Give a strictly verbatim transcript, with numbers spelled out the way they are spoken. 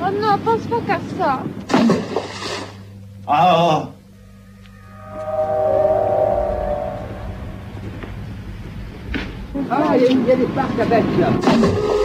Oh no, posso fracassar. Ah! Ah, il y a une vieille barque à vecchia.